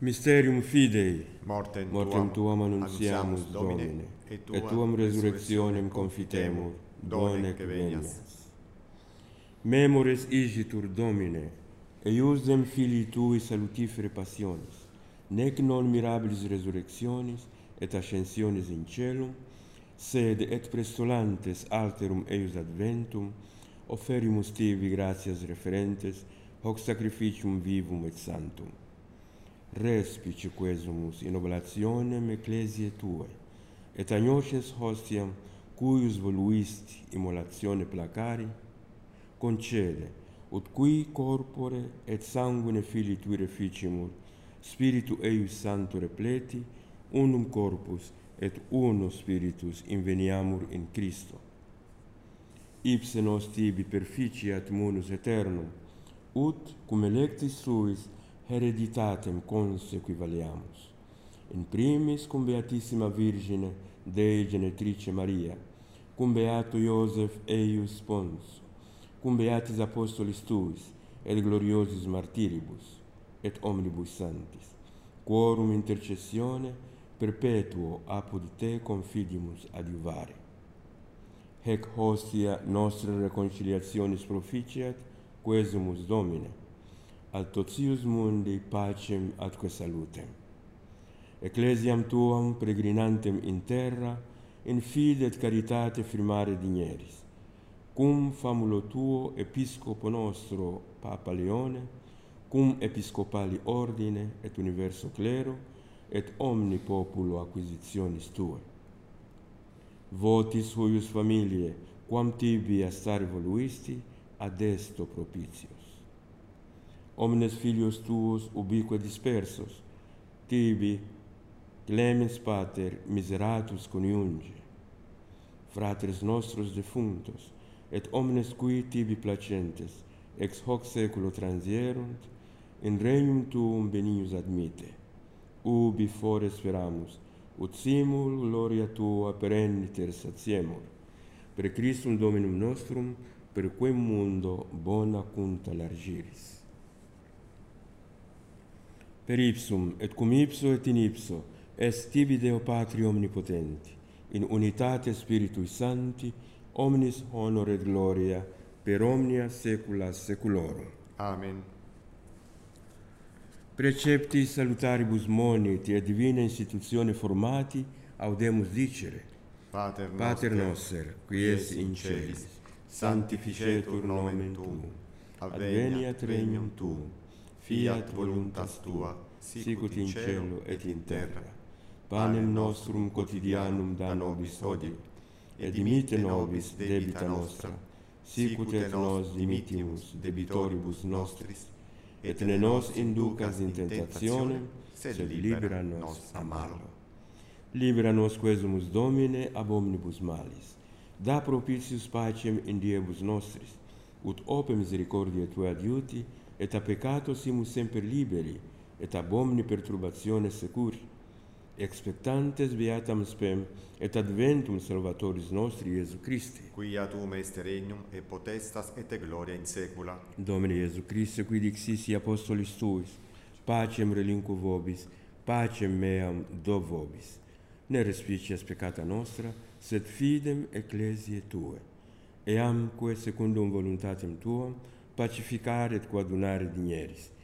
Mysterium Fidei, mortem tuam annuntiamus, Domine, et tuam resurrectionem confitemur, donec venias. Memores igitur, Domine, eiusdem filii Tui salutifere passionis, nec non mirabilis resurrectionis et ascensionis in celum, sed et prestolantes alterum eius adventum, offerimus Tibi gratias referentes, hoc sacrificium vivum et sanctum. Respice quesumus in oblationem ecclesiae Tuae, et agnoces hostiam, cuius voluisti immolatione placari, concede, ut qui corpore et sanguine Filii Tui reficimur, Spiritu eius Sancto repleti, unum corpus et uno Spiritus inveniamur in Christo. Ipse nos Tibi perficiat munus aeternum, ut, cum electis Suis, hereditatem consequivaleamus. In primis cum Beatissima Virgine Dei Genetrice Maria, cum Beato Iosef eius Sponso, cum Beatis Apostolis Tuis, et gloriosis martiribus, et omnibus sanctis, quorum intercessione perpetuo apud Te confidimus adiuvare. Hec hostia nostra reconciliationis proficiat, quesumus Domine, ad totius mundi pacem atque salutem. Ecclesiam Tuam peregrinantem in terra, in fide et caritate firmare digneris, cum famulo Tuo Episcopo nostro Papa Leone, cum Episcopali ordine et universo clero, et omni populo acquisitionis Tuae. Votis huius familiae, quam Tibi a stare voluisti, ad esto propitios. Omnes filios Tuos ubique dispersos, Tibi, clemens Pater, miseratus coniunge, fratres nostros defunctos, et omnes qui Tibi placentes, ex hoc saeculo transierunt, in regnum Tuum benignus admite, ubi fore speramus, ut simul gloria Tua perenniter satiemur, per Christum Dominum nostrum, per quem mundo bona cunta largiris. Per ipsum, et cum ipso et in ipso, est Tibi Deo Patri omnipotenti, in unitate Spiritui Sancti, omnis honor et gloria, per omnia saecula saeculorum. Amen. Precepti salutaribus moniti et divina institutione formati, audemus dicere: Pater noster, qui es in celis, sanctificetur nomen Tuum, adveniat regnum Tuum, fiat voluntas Tua, sicut in cielo et in terra. Panem nostrum quotidianum da nobis hodie, et dimitte nobis debita nostra, sicut et nos dimittimus debitoribus nostris, et ne nos inducas in tentationem, sed libera nos a malo. Libera nos quesumus Domine ab omnibus malis. Da propitius pacem in diebus nostris, ut ope misericordiae Tuae adiuti, et a peccato simus semper liberi, et ab omni perturbatione securi, expectantes beatam spem, et adventum Salvatoris nostri Iesu Christi. Quia Tuum est regnum, et potestas, et gloria in saecula. Domine Iesu Christe, qui dixissi apostolis Tuis, pacem relinquo vobis, pacem meam do vobis. Ne respicias peccata nostra, sed fidem ecclesiae Tuae. Eamque secundum voluntatem Tuam, pacificare et coadunare digneris,